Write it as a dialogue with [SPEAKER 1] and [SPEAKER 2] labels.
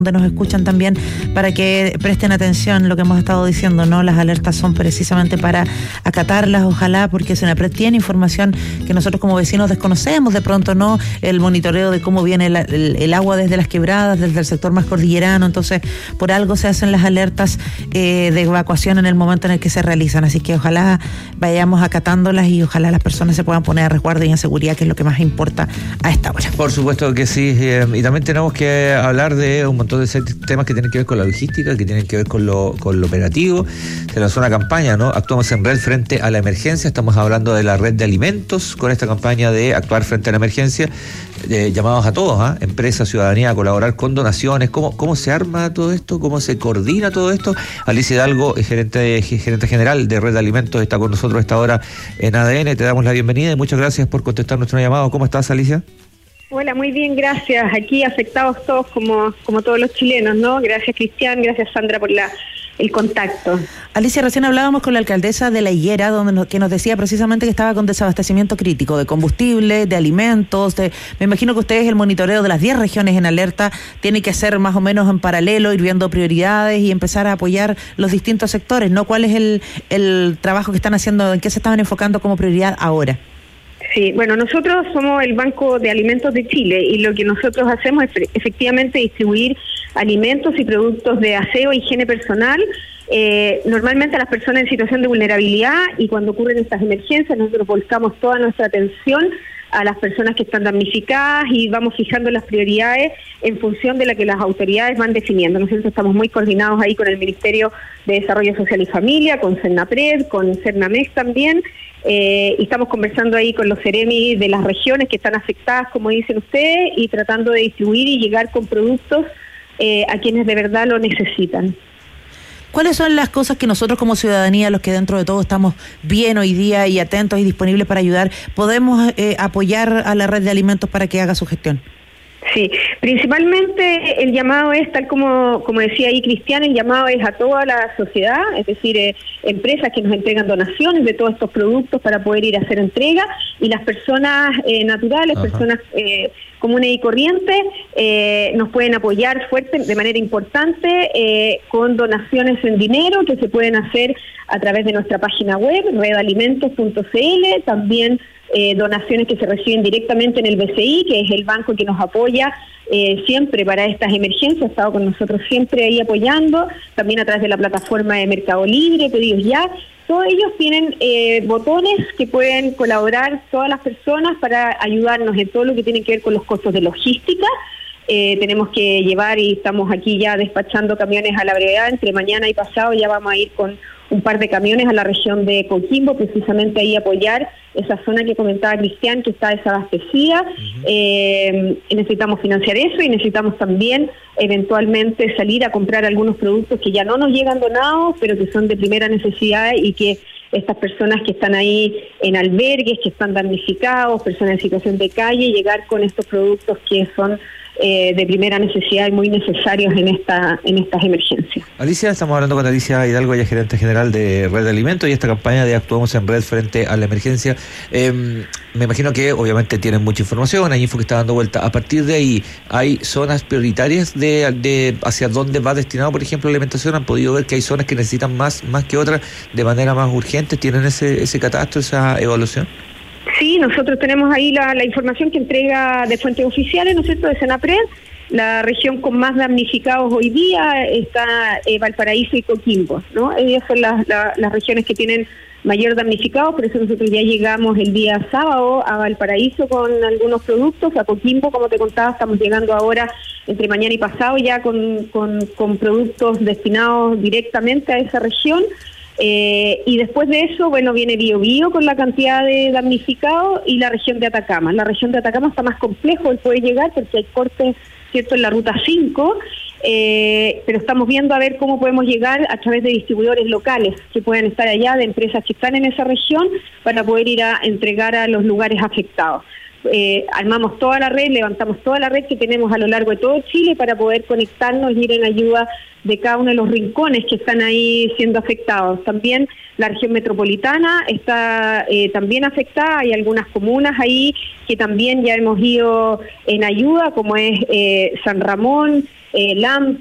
[SPEAKER 1] donde nos escuchan también, para que presten atención lo que hemos estado diciendo, ¿no? Las alertas son precisamente para acatarlas, ojalá, porque Senapred tiene información que nosotros como vecinos desconocemos, de pronto, ¿no? El monitoreo de cómo viene el agua desde las quebradas, desde el sector más cordillerano, entonces por algo se hacen las alertas de evacuación en el momento en el que se realizan, así que ojalá vayamos acatándolas y ojalá las personas se puedan poner a resguardo y en seguridad, que es lo que más importa a esta hora.
[SPEAKER 2] Por supuesto que sí, y también tenemos que hablar de un montón de temas que tienen que ver con la logística, que tienen que ver con lo operativo. Se lanzó una campaña, ¿no? Actuamos en red frente a la emergencia. Estamos hablando de la red de alimentos con esta campaña de actuar frente a la emergencia. Llamados a todos, empresas, ciudadanía, a colaborar con donaciones. ¿Cómo se arma todo esto? ¿Cómo se coordina todo esto? Alicia Hidalgo, gerente general de Red de Alimentos, está con nosotros a esta hora en ADN. Te damos la bienvenida y muchas gracias por contestar nuestro llamado. ¿Cómo estás, Alicia?
[SPEAKER 3] Hola, muy bien, gracias. Aquí afectados todos como todos los chilenos, ¿no? Gracias, Cristian, gracias, Sandra, por el contacto.
[SPEAKER 1] Alicia, recién hablábamos con la alcaldesa de La Higuera, que nos decía precisamente que estaba con desabastecimiento crítico de combustible, de alimentos. Me imagino que ustedes el monitoreo de las 10 regiones en alerta tiene que hacer más o menos en paralelo, ir viendo prioridades y empezar a apoyar los distintos sectores, ¿no? ¿Cuál es el trabajo que están haciendo, en qué se estaban enfocando como prioridad ahora?
[SPEAKER 3] Sí, bueno, nosotros somos el Banco de Alimentos de Chile y lo que nosotros hacemos es efectivamente distribuir alimentos y productos de aseo e higiene personal, normalmente a las personas en situación de vulnerabilidad, y cuando ocurren estas emergencias nosotros volcamos toda nuestra atención a las personas que están damnificadas y vamos fijando las prioridades en función de la que las autoridades van definiendo. Nosotros estamos muy coordinados ahí con el Ministerio de Desarrollo Social y Familia, con Senapred, con Cernamex también, y estamos conversando ahí con los Ceremi de las regiones que están afectadas, como dicen ustedes, y tratando de distribuir y llegar con productos a quienes de verdad lo necesitan.
[SPEAKER 1] ¿Cuáles son las cosas que nosotros como ciudadanía, los que dentro de todo estamos bien hoy día y atentos y disponibles para ayudar, podemos apoyar a la red de alimentos para que haga su gestión?
[SPEAKER 3] Sí, principalmente el llamado es, tal como decía ahí Cristian, el llamado es a toda la sociedad, es decir, empresas que nos entregan donaciones de todos estos productos para poder ir a hacer entrega, y las personas naturales, personas comunes y corrientes, nos pueden apoyar fuerte, de manera importante, con donaciones en dinero que se pueden hacer a través de nuestra página web, redalimentos.cl, también donaciones que se reciben directamente en el BCI, que es el banco que nos apoya siempre para estas emergencias, ha estado con nosotros siempre ahí apoyando, también a través de la plataforma de Mercado Libre, Pedidos Ya. Todos ellos tienen botones que pueden colaborar todas las personas para ayudarnos en todo lo que tiene que ver con los costos de logística. Tenemos que llevar, y estamos aquí ya despachando camiones a la brevedad, entre mañana y pasado ya vamos a ir con un par de camiones a la región de Coquimbo, precisamente ahí apoyar esa zona que comentaba Cristian, que está desabastecida. Necesitamos financiar eso y necesitamos también eventualmente salir a comprar algunos productos que ya no nos llegan donados, pero que son de primera necesidad, y que estas personas que están ahí en albergues, que están damnificados, personas en situación de calle, llegar con estos productos que son de primera necesidad y muy necesarios en estas emergencias.
[SPEAKER 2] Alicia, estamos hablando con Alicia Hidalgo, ella es gerente general de Red de Alimentos, y esta campaña de Actuamos en Red frente a la emergencia. Me imagino que obviamente tienen mucha información, hay info que está dando vuelta. A partir de ahí, ¿hay zonas prioritarias de hacia dónde va destinado, por ejemplo, la alimentación? ¿Han podido ver que hay zonas que necesitan más que otras de manera más urgente? ¿Tienen ese catastro, esa evaluación?
[SPEAKER 3] Sí, nosotros tenemos ahí la información que entrega de fuentes oficiales, ¿no es cierto?, de Senapred. La región con más damnificados hoy día está Valparaíso y Coquimbo, ¿no? Ellas son las regiones que tienen mayor damnificados, por eso nosotros ya llegamos el día sábado a Valparaíso con algunos productos, a Coquimbo, como te contaba, estamos llegando ahora entre mañana y pasado ya con productos destinados directamente a esa región. Y después de eso, bueno, viene Biobío con la cantidad de damnificados, y la región de Atacama. La región de Atacama está más complejo el poder llegar porque hay cortes, ¿cierto?, en la ruta 5, pero estamos viendo a ver cómo podemos llegar a través de distribuidores locales que puedan estar allá, de empresas que están en esa región, para poder ir a entregar a los lugares afectados. Armamos toda la red, levantamos toda la red que tenemos a lo largo de todo Chile para poder conectarnos y ir en ayuda de cada uno de los rincones que están ahí siendo afectados. También la región metropolitana está también afectada, hay algunas comunas ahí que también ya hemos ido en ayuda, como es San Ramón, LAMP,